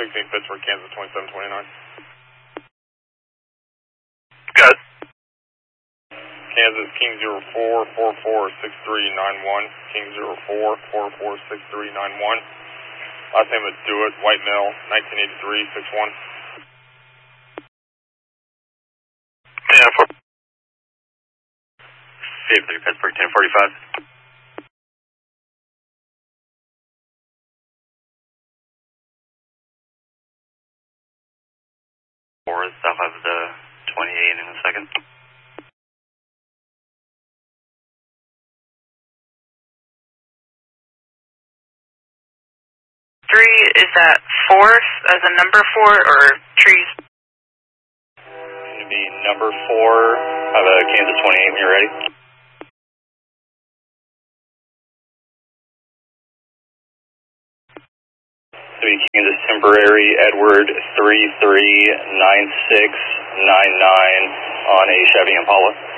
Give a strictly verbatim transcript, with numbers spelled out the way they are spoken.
sixteen Pittsburgh, Kansas twenty-seven twenty-nine. Good. Kansas King zero four four four six three nine one. King zero four four four six three nine one. Last name is Dewitt, white male, nineteen eighty-three, six one. ten four. fifty-three Pittsburgh, ten forty-five. Four, south of the twenty-eight in a second. Three, is that fourth as a number four or trees? Going to be number four of a Kansas twenty-eight when you're ready. To be Kansas temporary, Edward three three nine six nine nine on a Chevy Impala.